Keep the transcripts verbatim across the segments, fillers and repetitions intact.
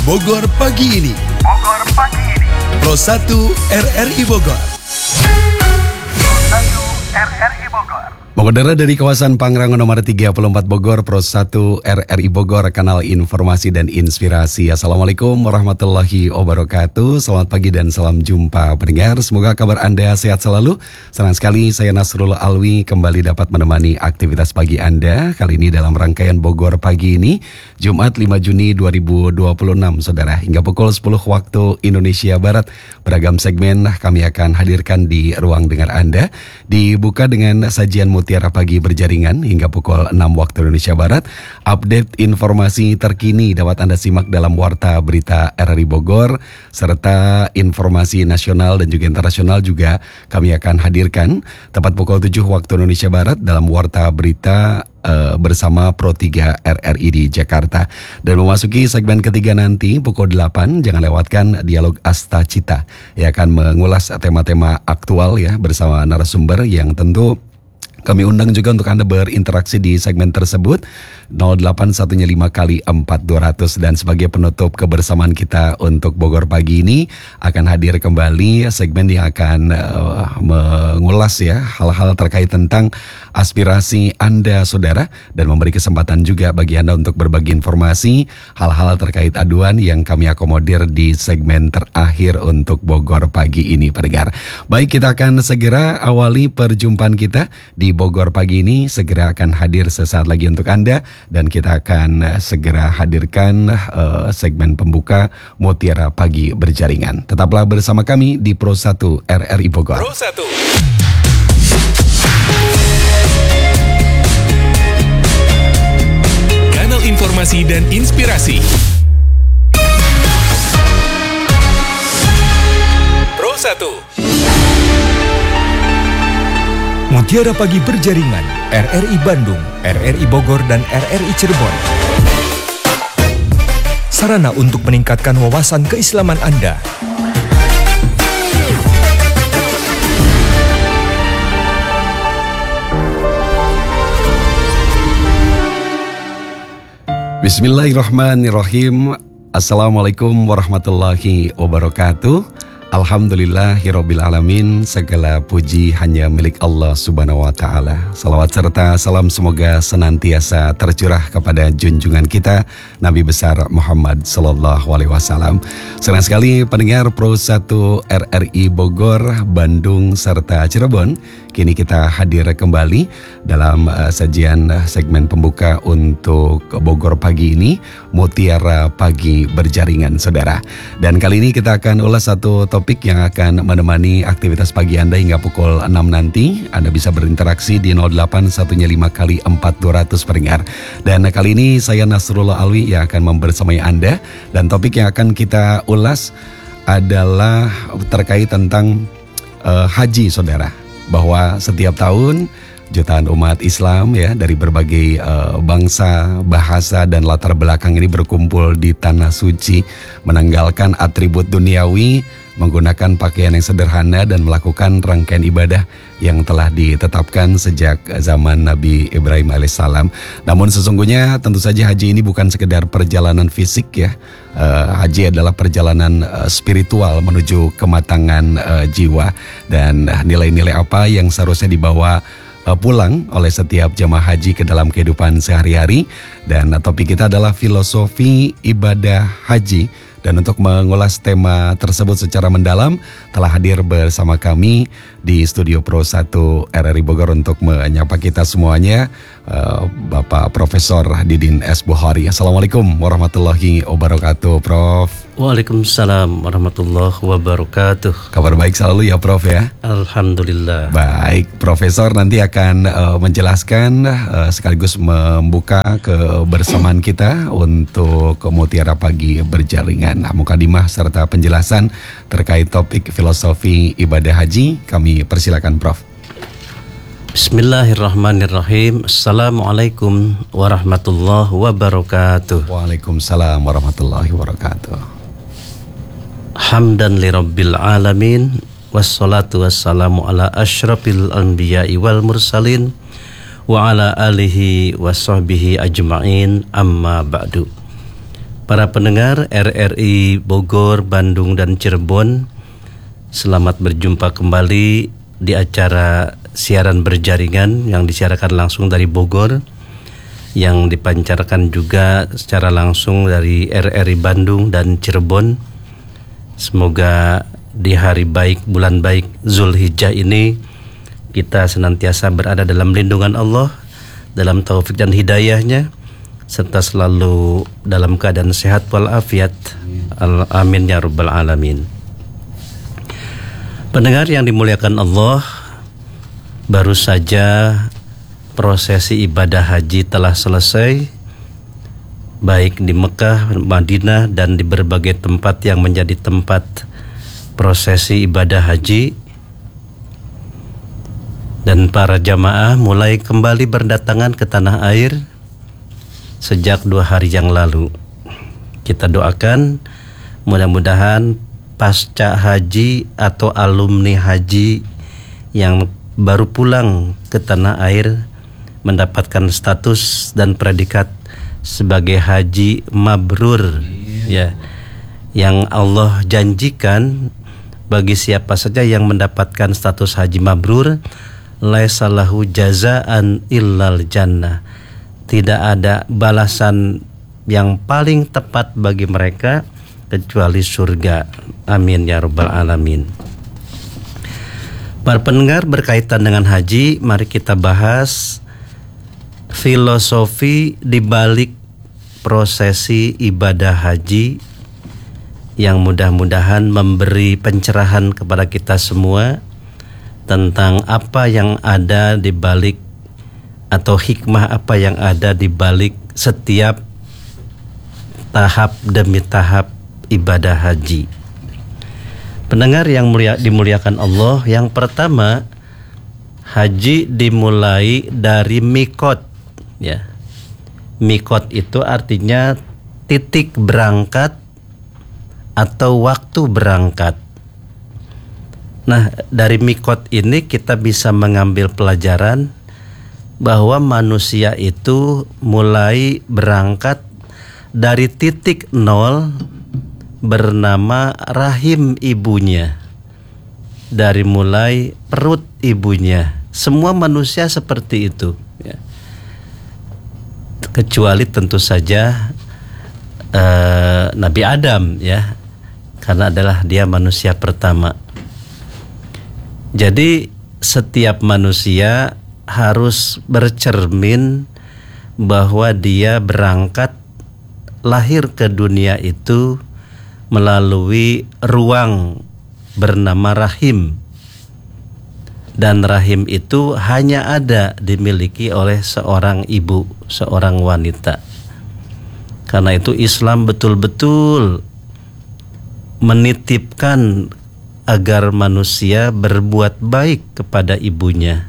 Bogor pagi ini. Bogor pagi ini. Pro satu R R I Bogor. Pro satu R R I Bogor. Mengendara dari kawasan Pangrango nomor tiga puluh empat Bogor, Pro satu R R I Bogor, kanal informasi dan inspirasi. Assalamualaikum warahmatullahi wabarakatuh. Selamat pagi dan salam jumpa pendengar. Semoga kabar Anda sehat selalu. Senang sekali saya Nasrul Alwi kembali dapat menemani aktivitas pagi Anda. Kali ini dalam rangkaian Bogor pagi ini, Jumat lima Juni dua ribu dua puluh enam, saudara. Hingga pukul sepuluh waktu Indonesia Barat, beragam segmen kami akan hadirkan di ruang dengar Anda. Dibuka dengan sajian Mutiara Pagi Berjaringan hingga pukul enam waktu Indonesia Barat. Update informasi terkini dapat Anda simak dalam Warta Berita R R I Bogor, serta informasi nasional dan juga internasional juga kami akan hadirkan tepat pukul tujuh waktu Indonesia Barat dalam Warta Berita uh, bersama Pro tiga R R I di Jakarta. Dan memasuki segmen ketiga nanti pukul delapan, jangan lewatkan Dialog Asta Cita yang akan mengulas tema-tema aktual ya bersama narasumber yang tentu kami undang juga untuk Anda berinteraksi di segmen tersebut. Nol delapan satu lima kali empat dua ratus. Dan sebagai penutup kebersamaan kita untuk Bogor pagi ini, akan hadir kembali segmen yang akan uh, mengulas ya hal-hal terkait tentang aspirasi Anda saudara, dan memberi kesempatan juga bagi Anda untuk berbagi informasi hal-hal terkait aduan yang kami akomodir di segmen terakhir untuk Bogor pagi ini pendengar. Baik, kita akan segera awali perjumpaan kita di Bogor pagi ini. Segera akan hadir sesaat lagi untuk Anda, dan kita akan uh, segera hadirkan uh, segmen pembuka Mutiara Pagi Berjaringan. Tetaplah bersama kami di Pro satu R R I Bogor. Pro satu. Kanal informasi dan inspirasi. Pro satu. Mutiara Pagi Berjaringan, R R I Bandung, R R I Bogor, dan R R I Cirebon. Sarana untuk meningkatkan wawasan keislaman Anda. Bismillahirrahmanirrahim. Assalamualaikum warahmatullahi wabarakatuh. Alhamdulillahirabbil alamin, segala puji hanya milik Allah Subhanahu wa taala. Salawat serta salam semoga senantiasa tercurah kepada junjungan kita Nabi besar Muhammad sallallahu alaihi wasallam. Senang sekali pendengar Pro satu R R I Bogor, Bandung serta Cirebon. Kini kita hadir kembali dalam uh, sajian uh, segmen pembuka untuk Bogor pagi ini, Mutiara Pagi Berjaringan saudara. Dan kali ini kita akan ulas satu topik yang akan menemani aktivitas pagi Anda hingga pukul enam nanti. Anda bisa berinteraksi di nol delapan satu lima kali empat dua ratus pendengar. Dan kali ini saya Nasrullah Alwi yang akan membersamai Anda, dan topik yang akan kita ulas adalah terkait tentang uh, haji saudara. Bahwa setiap tahun jutaan umat Islam ya dari berbagai uh, bangsa, bahasa, dan latar belakang ini berkumpul di Tanah Suci, menanggalkan atribut duniawi, menggunakan pakaian yang sederhana dan melakukan rangkaian ibadah yang telah ditetapkan sejak zaman Nabi Ibrahim alaihissalam. Namun sesungguhnya tentu saja haji ini bukan sekedar perjalanan fisik ya. Uh, haji adalah perjalanan uh, spiritual menuju kematangan uh, jiwa, dan uh, nilai-nilai apa yang seharusnya dibawa uh, pulang oleh setiap jamaah haji ke dalam kehidupan sehari-hari. Dan uh, topik kita adalah filosofi ibadah haji. Dan untuk mengulas tema tersebut secara mendalam telah hadir bersama kami di studio Pro satu R R I Bogor untuk menyapa kita semuanya, uh, Bapak Profesor Didin S. Bukhari. Assalamualaikum warahmatullahi wabarakatuh, Prof. Waalaikumsalam warahmatullahi wabarakatuh. Kabar baik selalu ya, Prof ya? Alhamdulillah. Baik, Profesor nanti akan uh, menjelaskan uh, sekaligus membuka kebersamaan kita untuk Mutiara Pagi Berjaringan. Nah, mukadimah serta penjelasan terkait topik filosofi ibadah haji kami persilakan, Prof. Bismillahirrahmanirrahim. Assalamualaikum warahmatullahi wabarakatuh. Waalaikumsalam warahmatullahi wabarakatuh. Hamdan li rabbil alamin, wassalatu wassalamu ala asyrafil anbiya'i wal mursalin, wa ala alihi wa sahbihi ajma'in, amma ba'du. Para pendengar R R I Bogor, Bandung, dan Cirebon, selamat berjumpa kembali di acara siaran berjaringan yang disiarkan langsung dari Bogor, yang dipancarkan juga secara langsung dari R R I Bandung dan Cirebon. Semoga di hari baik, bulan baik Zulhijjah ini kita senantiasa berada dalam lindungan Allah, dalam taufik dan hidayahnya, serta selalu dalam keadaan sehat walafiat. Amin ya rabbal alamin. Pendengar yang dimuliakan Allah, baru saja prosesi ibadah haji telah selesai, baik di Mekah, Madinah, dan di berbagai tempat yang menjadi tempat prosesi ibadah haji. Dan para jamaah mulai kembali berdatangan ke tanah air sejak dua hari yang lalu. Kita doakan mudah-mudahan pasca haji atau alumni haji yang baru pulang ke tanah air mendapatkan status dan predikat sebagai haji mabrur, ya, yang Allah janjikan bagi siapa saja yang mendapatkan status haji mabrur, laisa lahu jazaan illal jannah. Tidak ada balasan yang paling tepat bagi mereka kecuali surga. Amin ya rabbal alamin. Para pendengar, berkaitan dengan haji, mari kita bahas filosofi di balik prosesi ibadah haji yang mudah-mudahan memberi pencerahan kepada kita semua tentang apa yang ada di balik atau hikmah apa yang ada di balik setiap tahap demi tahap ibadah haji. Pendengar yang mulia, dimuliakan Allah, yang pertama, haji dimulai dari mikot, ya. Mikot itu artinya titik berangkat atau waktu berangkat. Nah, dari mikot ini kita bisa mengambil pelajaran bahwa manusia itu mulai berangkat dari titik nol bernama rahim ibunya, dari mulai perut ibunya. Semua manusia seperti itu, ya. Kecuali tentu saja uh, Nabi Adam, ya, karena adalah dia manusia pertama. Jadi setiap manusia harus bercermin bahwa dia berangkat lahir ke dunia itu melalui ruang bernama rahim, dan rahim itu hanya ada dimiliki oleh seorang ibu, seorang wanita. Karena itu Islam betul-betul menitipkan agar manusia berbuat baik kepada ibunya.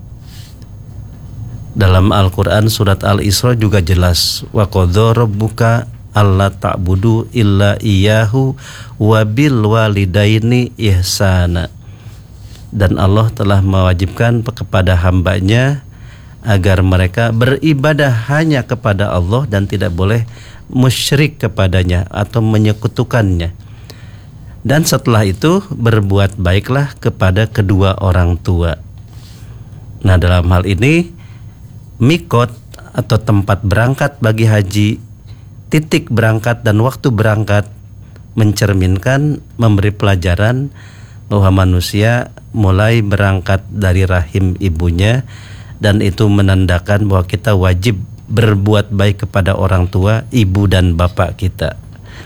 Dalam Al-Quran surat Al-Isra juga jelas, wa qadha rabbuka alla ta'budu illa iyyahu wa bil walidaini ihsana. Dan Allah telah mewajibkan kepada hambanya agar mereka beribadah hanya kepada Allah dan tidak boleh musyrik kepadanya atau menyekutukannya. Dan setelah itu berbuat baiklah kepada kedua orang tua. Nah, dalam hal ini mikot atau tempat berangkat bagi haji, titik berangkat dan waktu berangkat mencerminkan, memberi pelajaran bahwa manusia mulai berangkat dari rahim ibunya, dan itu menandakan bahwa kita wajib berbuat baik kepada orang tua, ibu dan bapak kita.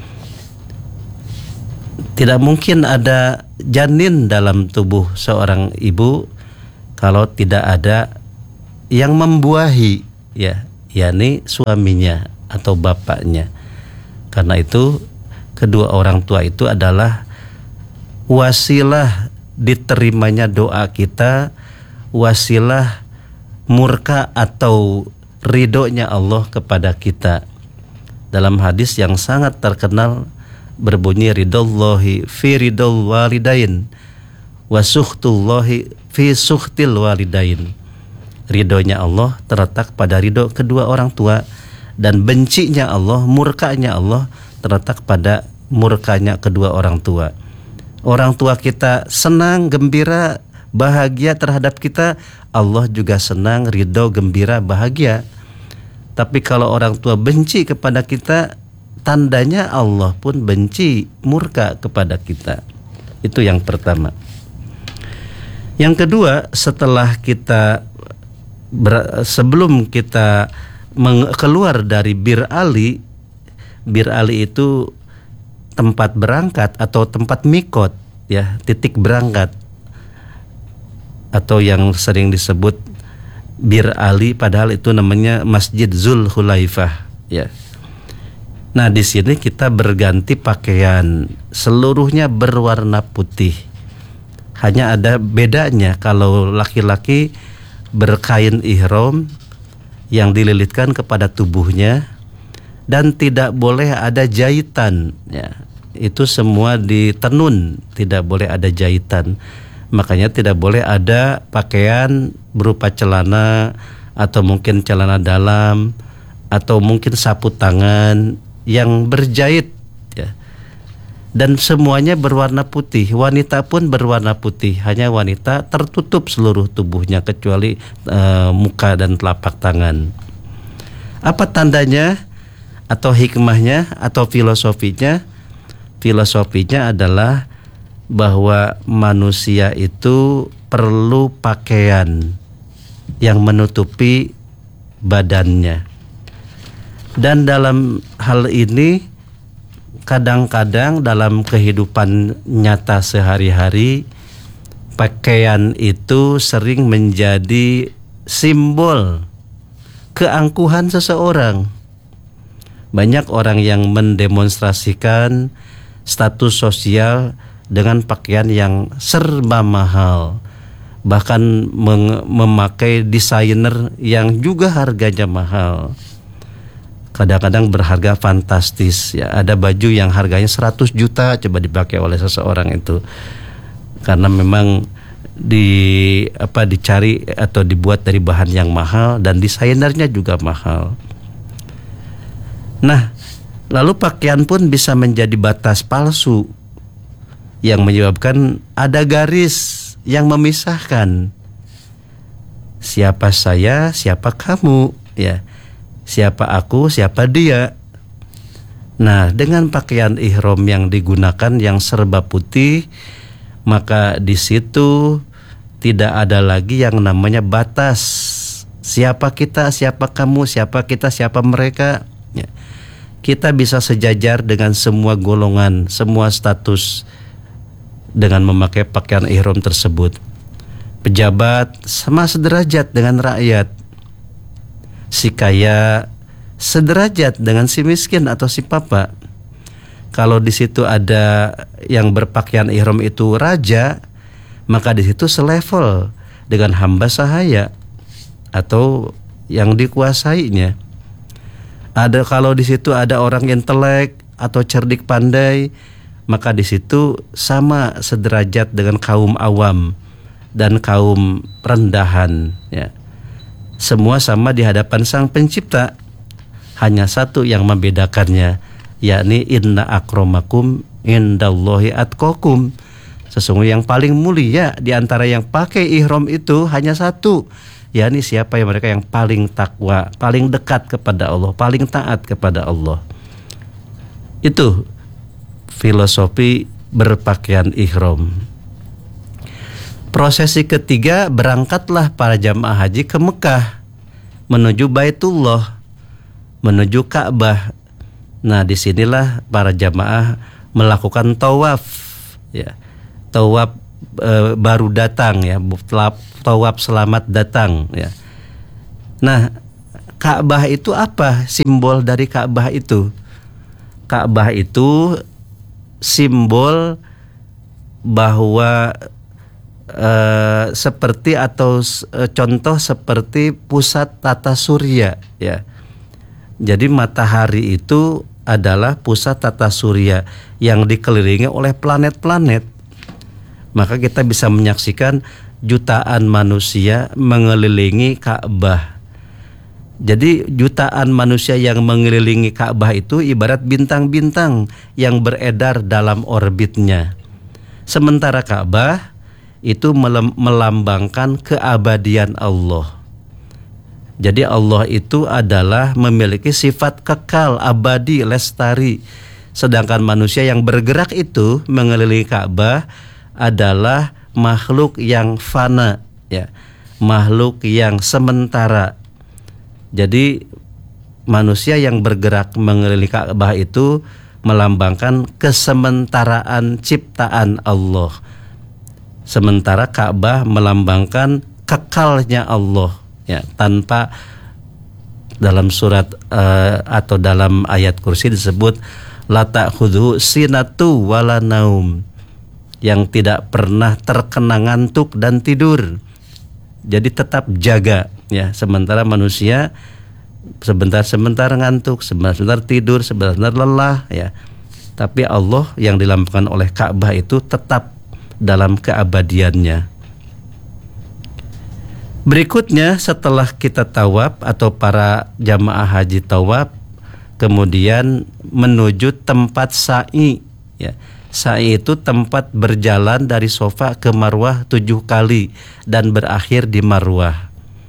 Tidak mungkin ada janin dalam tubuh seorang ibu kalau tidak ada yang membuahi, ya, yakni suaminya atau bapaknya. Karena itu kedua orang tua itu adalah wasilah diterimanya doa kita, wasilah murka atau ridhonya Allah kepada kita. Dalam hadis yang sangat terkenal berbunyi, ridallahi fi ridal walidain wa sukhtullahi fi sukhtil walidain. Ridhonya Allah terletak pada ridho kedua orang tua, Dan bencinya Allah, murkanya Allah terletak pada murkanya kedua orang tua. Orang tua kita senang, gembira, bahagia terhadap kita, Allah juga senang, ridho, gembira, bahagia. Tapi kalau orang tua benci kepada kita, tandanya Allah pun benci, murka kepada kita. Itu yang pertama. Yang kedua, setelah kita ber, sebelum kita meng, keluar dari Bir Ali, Bir Ali itu tempat berangkat atau tempat mikot, ya, titik berangkat, atau yang sering disebut Bir Ali, padahal itu namanya Masjid Zul Hulaifah, ya. Nah, di sini kita berganti pakaian, seluruhnya berwarna putih. Hanya ada bedanya, kalau laki-laki berkain ihram yang dililitkan kepada tubuhnya dan tidak boleh ada jahitan, ya. Itu semua ditenun, tidak boleh ada jahitan. Makanya tidak boleh ada pakaian berupa celana atau mungkin celana dalam atau mungkin sapu tangan yang berjahit, ya. Dan semuanya berwarna putih. Wanita pun berwarna putih. Hanya wanita tertutup seluruh tubuhnya kecuali uh, muka dan telapak tangan. Apa tandanya atau hikmahnya atau filosofinya? Filosofinya adalah bahwa manusia itu perlu pakaian yang menutupi badannya. Dan dalam hal ini kadang-kadang dalam kehidupan nyata sehari-hari, pakaian itu sering menjadi simbol keangkuhan seseorang. Banyak orang yang mendemonstrasikan status sosial dengan pakaian yang serba mahal, bahkan meng- memakai desainer yang juga harganya mahal. Kadang-kadang berharga fantastis, ya. Ada baju yang harganya seratus juta coba dipakai oleh seseorang itu, karena memang di apa dicari atau dibuat dari bahan yang mahal dan desainernya juga mahal. Nah, lalu pakaian pun bisa menjadi batas palsu yang menyebabkan ada garis yang memisahkan siapa saya, siapa kamu, ya. Siapa aku, siapa dia. Nah, dengan pakaian ihram yang digunakan yang serba putih, maka di situ tidak ada lagi yang namanya batas. Siapa kita, siapa kamu, siapa kita, siapa mereka, ya. Kita bisa sejajar dengan semua golongan, semua status dengan memakai pakaian ihram tersebut. Pejabat sama sederajat dengan rakyat. Si kaya sederajat dengan si miskin atau si papa. Kalau di situ ada yang berpakaian ihram itu raja, maka di situ selevel dengan hamba sahaya atau yang dikuasainya. Ada kalau di situ ada orang intelek atau cerdik pandai, maka di situ sama sederajat dengan kaum awam dan kaum rendahan, ya. Semua sama di hadapan Sang Pencipta. Hanya satu yang membedakannya, yakni inna akramakum indallahi atqakum. Sesungguhnya yang paling mulia di antara yang pakai ihram itu hanya satu, yakni siapa yang mereka yang paling takwa, paling dekat kepada Allah, paling taat kepada Allah. Itu filosofi berpakaian ihram. Prosesi ketiga, berangkatlah para jamaah haji ke Mekah menuju Baitullah, menuju Ka'bah. Nah, disinilah para jamaah melakukan tawaf, ya. Tawaf e, baru datang, ya. Tawaf selamat datang, ya. Nah, Ka'bah itu apa? Simbol dari Ka'bah itu. Ka'bah itu simbol bahwa Uh, seperti atau uh, contoh seperti pusat tata surya, ya. Jadi matahari itu adalah pusat tata surya yang dikelilingi oleh planet-planet. Maka kita bisa menyaksikan jutaan manusia mengelilingi Ka'bah. Jadi jutaan manusia yang mengelilingi Ka'bah itu ibarat bintang-bintang yang beredar dalam orbitnya. Sementara Ka'bah itu melambangkan keabadian Allah. Jadi Allah itu adalah memiliki sifat kekal, abadi, lestari. Sedangkan manusia yang bergerak itu mengelilingi Ka'bah adalah makhluk yang fana, ya, makhluk yang sementara. Jadi manusia yang bergerak mengelilingi Ka'bah itu melambangkan kesementaraan ciptaan Allah. Sementara Ka'bah melambangkan kekalnya Allah. Ya, tanpa dalam surat uh, atau dalam ayat kursi disebut la ta'khudhu sinatu wala naum, yang tidak pernah terkena ngantuk dan tidur. Jadi tetap jaga, ya. Sementara manusia sebentar-sebentar ngantuk, sebentar-sebentar tidur, sebentar-sebentar lelah, ya. Tapi Allah yang dilambangkan oleh Ka'bah itu tetap dalam keabadiannya. Berikutnya setelah kita tawaf atau para jamaah haji tawaf, kemudian menuju tempat sa'i, ya. Sa'i itu tempat berjalan dari Safa ke Marwah tujuh kali dan berakhir di Marwah.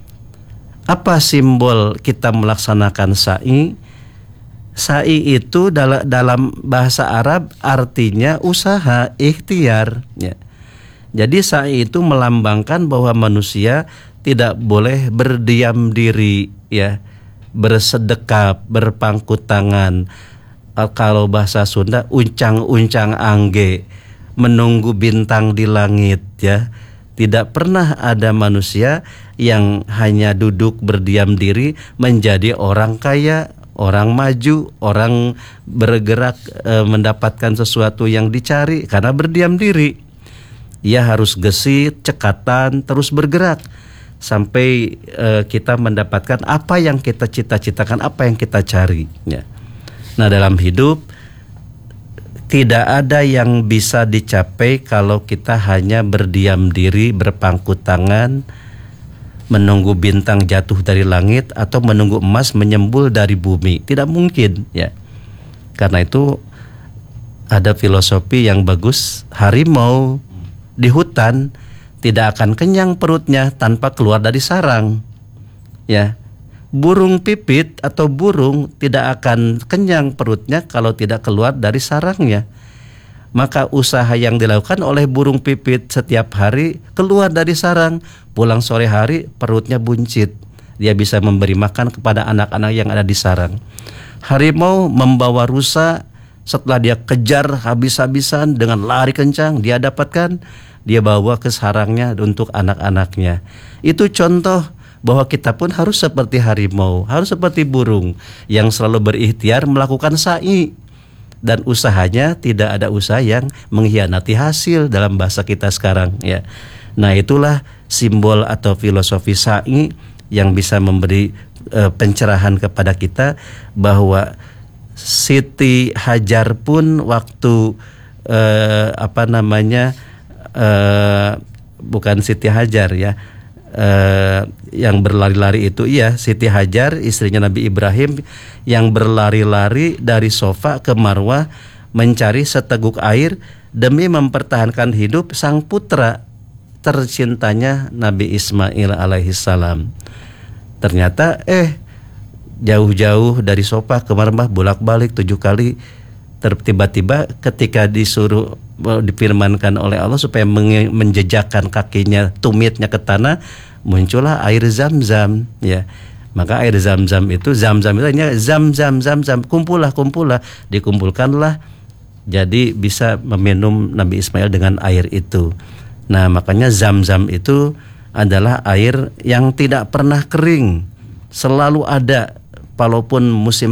Apa simbol kita melaksanakan sa'i? Sa'i itu dalam, dalam bahasa Arab artinya usaha, ikhtiar, ya. Jadi sa'i itu melambangkan bahwa manusia tidak boleh berdiam diri, ya, bersedekap, berpangku tangan. Kalau bahasa Sunda uncang-uncang angge, menunggu bintang di langit, ya. Tidak pernah ada manusia yang hanya duduk berdiam diri menjadi orang kaya, orang maju, orang bergerak e, mendapatkan sesuatu yang dicari karena berdiam diri. Ia harus gesit, cekatan, terus bergerak sampai uh, kita mendapatkan apa yang kita cita-citakan, apa yang kita cari, ya. Nah, dalam hidup tidak ada yang bisa dicapai kalau kita hanya berdiam diri, berpangku tangan, menunggu bintang jatuh dari langit atau menunggu emas menyembul dari bumi. Tidak mungkin, ya. Karena itu ada filosofi yang bagus. Harimau di hutan tidak akan kenyang perutnya tanpa keluar dari sarang, ya. Burung pipit atau burung tidak akan kenyang perutnya kalau tidak keluar dari sarangnya. Maka usaha yang dilakukan oleh burung pipit setiap hari keluar dari sarang, pulang sore hari perutnya buncit. Dia bisa memberi makan kepada anak-anak yang ada di sarang. Harimau membawa rusa, setelah dia kejar habis-habisan dengan lari kencang, dia dapatkan, dia bawa ke sarangnya untuk anak-anaknya. Itu contoh bahwa kita pun harus seperti harimau, harus seperti burung yang selalu berikhtiar melakukan sa'i. Dan usahanya tidak ada usaha yang mengkhianati hasil dalam bahasa kita sekarang, ya. Nah, itulah simbol atau filosofi sa'i yang bisa memberi e, pencerahan kepada kita bahwa Siti Hajar pun waktu e, apa namanya Uh, bukan Siti Hajar, ya, uh, yang berlari-lari itu, iya, Siti Hajar istrinya Nabi Ibrahim yang berlari-lari dari Safa ke Marwah mencari seteguk air demi mempertahankan hidup sang putra tercintanya Nabi Ismail alaihissalam. Ternyata eh jauh-jauh dari Safa ke Marwah bolak-balik tujuh kali. Tiba-tiba ketika disuruh, difirmankan oleh Allah supaya menjejakkan kakinya, tumitnya ke tanah, muncullah air Zam-Zam, ya. Maka air Zam-Zam itu, Zam-Zam itu hanya Zam-Zam, Zam-Zam, kumpullah, kumpullah, dikumpulkanlah, jadi bisa meminum Nabi Ismail dengan air itu. Nah, makanya Zam-Zam itu adalah air yang tidak pernah kering, selalu ada, walaupun musim